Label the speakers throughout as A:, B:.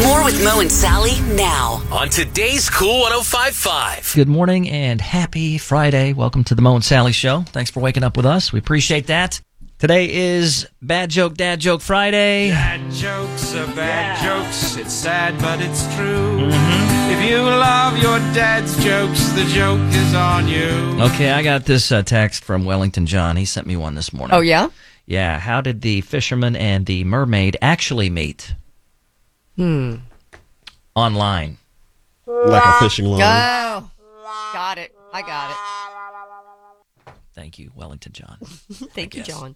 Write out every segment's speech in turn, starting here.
A: More with Mo and Sally now on today's Cool 105.5.
B: Good morning and happy Friday. Welcome to the Mo and Sally Show. Thanks for waking up with us. We appreciate that. Today is Bad Joke, Dad Joke Friday.
C: Dad jokes are bad jokes. It's sad, but it's true. If you love your dad's jokes, the joke is on you.
B: Okay, I got this text from Wellington John. He sent me one this morning.
D: Oh, yeah?
B: Yeah, how did the fisherman and the mermaid actually meet? Online.
E: Like a fishing line.
D: Oh, got it. I got it.
B: Thank you, Wellington John.
D: Thank you, John.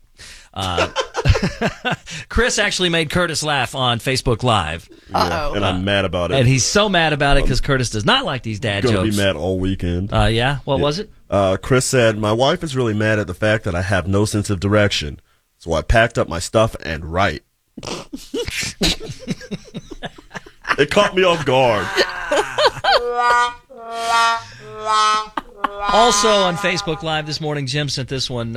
B: Chris actually made Curtis laugh on Facebook Live.
D: Uh-oh.
E: And I'm mad about it.
B: And he's so mad about it because Curtis does not like these dad
E: I'm
B: jokes.
E: going to be mad all weekend.
B: Yeah? What was it?
E: Chris said, my wife is really mad at the fact that I have no sense of direction. So I packed up my stuff and write. It caught me off guard.
B: Also on Facebook Live this morning, Jim sent this one.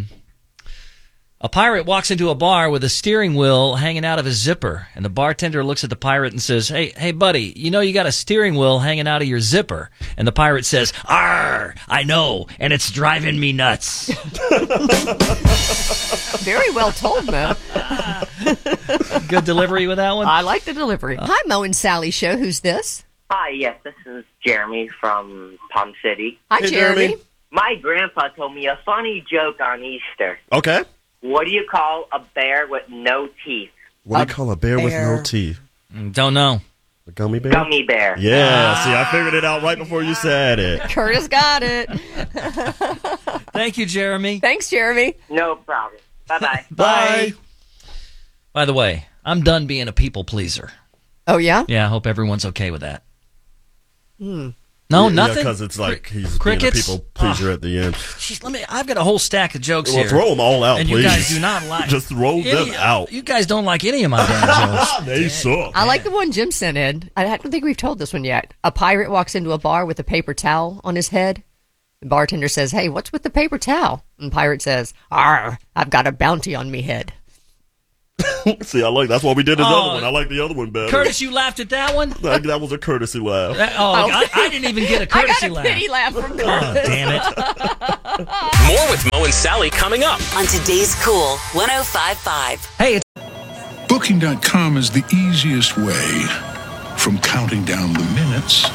B: A pirate walks into a bar with a steering wheel hanging out of his zipper, and the bartender looks at the pirate and says, Hey, buddy, you know you got a steering wheel hanging out of your zipper. And the pirate says, Arr, I know, and it's driving me nuts.
D: Very well told, Mo.
B: Good delivery with that one?
D: I like the delivery. Hi, Mo and Sally Show. Who's this?
F: Hi, yes, this is Jeremy from Palm City.
D: Hi,
E: Hey,
D: Jeremy.
E: Jeremy.
F: My grandpa told me a funny joke on Easter.
E: Okay.
F: What do you call a bear with no teeth?
E: What do you call a bear with
D: bear.
E: no teeth?
B: Don't know.
E: A gummy bear?
F: Gummy bear.
E: Yeah, see, I figured it out right before you said it.
D: Curtis got it.
B: Thank you, Jeremy.
D: Thanks, Jeremy.
F: No problem. Bye-bye.
E: Bye.
B: By the way, I'm done being a people pleaser.
D: Oh, yeah?
B: Yeah, I hope everyone's okay with that. No, nothing?
E: because it's like he's
B: Crickets?
E: being a people pleaser at the end.
B: Jeez, I've got a whole stack of jokes
E: Well,
B: here.
E: throw them all out,
B: and
E: please.
B: you guys do not like...
E: Just throw them out.
B: You guys don't like any of my damn jokes.
E: They suck.
D: I like the one Jim sent in. I don't think we've told this one yet. A pirate walks into a bar with a paper towel on his head. The bartender says, Hey, what's with the paper towel? And the pirate says, Arr, I've got a bounty on me head.
E: See, that's why we did this other one. I like the other one better.
B: Curtis, you laughed at that one?
E: That was a courtesy laugh.
B: I didn't even get a courtesy
D: I got a
B: laugh.
D: pity laugh from Curtis.
B: Oh, damn it.
A: More with Mo and Sally coming up on today's Cool 105.5.
B: Hey,
G: Booking.com is the easiest way from counting down the minutes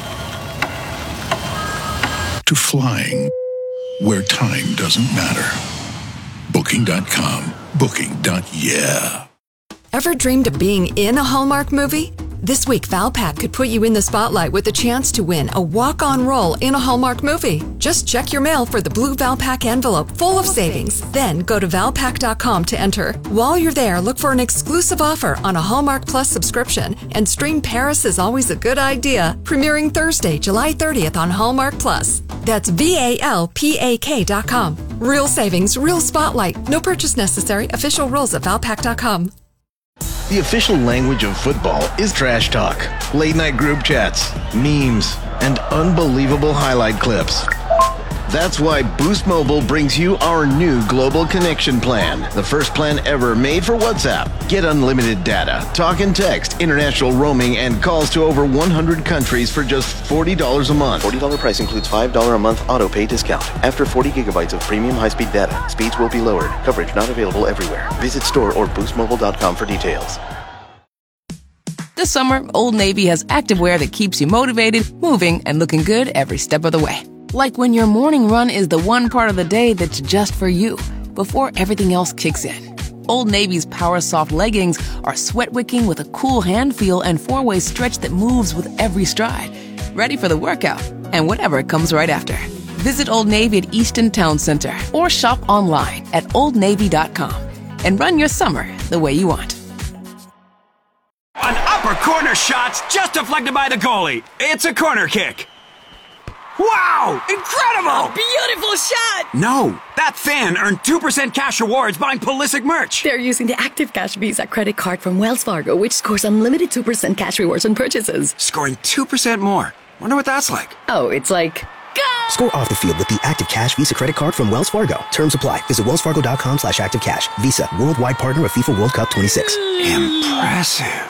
G: to flying where time doesn't matter. Booking.com. Booking.yeah.
H: Ever dreamed of being in a Hallmark movie? This week, Valpak could put you in the spotlight with a chance to win a walk-on role in a Hallmark movie. Just check your mail for the blue Valpak envelope full of savings. Then go to Valpak.com to enter. While you're there, look for an exclusive offer on a Hallmark Plus subscription and stream Paris is Always a Good Idea, premiering Thursday, July 30th on Hallmark Plus. That's VALPAK.com. Real savings, real spotlight. No purchase necessary. Official rules at Valpak.com.
I: The official language of football is trash talk, late-night group chats, memes, and unbelievable highlight clips. That's why Boost Mobile brings you our new Global Connection Plan, the first plan ever made for WhatsApp. Get unlimited data, talk and text, international roaming, and calls to over 100 countries for just $40 a month.
J: $40 price includes $5 a month auto-pay discount. After 40 gigabytes of premium high-speed data, speeds will be lowered. Coverage not available everywhere. Visit store or boostmobile.com for details.
K: This summer, Old Navy has activewear that keeps you motivated, moving, and looking good every step of the way. Like when your morning run is the one part of the day that's just for you, before everything else kicks in. Old Navy's Power Soft leggings are sweat-wicking with a cool hand feel and four-way stretch that moves with every stride. Ready for the workout and whatever comes right after. Visit Old Navy at Easton Town Center or shop online at oldnavy.com and run your summer the way you want.
C: An upper corner shot's just deflected by the goalie. It's a corner kick. Wow! Incredible!
L: Beautiful shot!
C: No, that fan earned 2% cash rewards buying Pulisic merch.
L: They're using the Active Cash Visa credit card from Wells Fargo, which scores unlimited 2% cash rewards on purchases.
C: Scoring 2% more. Wonder what that's like.
L: Oh, it's like... Go!
M: Score off the field with the Active Cash Visa credit card from Wells Fargo. Terms apply. Visit wellsfargo.com/activecash. Visa, worldwide partner of FIFA World Cup 26.
C: Impressive.